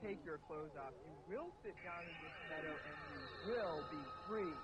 take your clothes off. You will sit down in this meadow and you will be free.